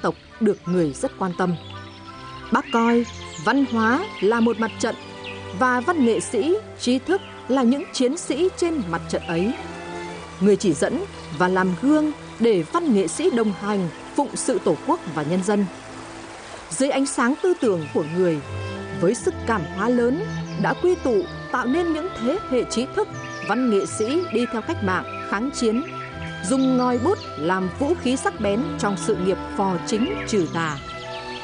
tộc được người rất quan tâm. Bác coi văn hóa là một mặt trận và văn nghệ sĩ, trí thức là những chiến sĩ trên mặt trận ấy. Người chỉ dẫn và làm gương để văn nghệ sĩ đồng hành phụng sự Tổ quốc và nhân dân. Dưới ánh sáng tư tưởng của người, với sức cảm hóa lớn đã quy tụ tạo nên những thế hệ trí thức, văn nghệ sĩ đi theo cách mạng, kháng chiến, dùng ngòi bút làm vũ khí sắc bén trong sự nghiệp phò chính trừ tà.